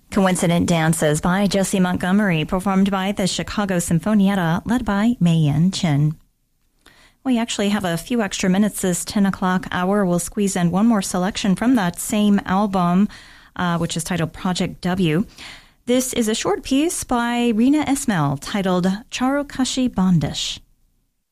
Coincident Dances by Jessie Montgomery, performed by the Chicago Sinfonietta, led by Mei-Yin Chen. We actually have a few extra minutes this 10 o'clock hour. We'll squeeze in one more selection from that same album, which is titled Project W. This is a short piece by Rina Esmail titled Charukashi Bandish.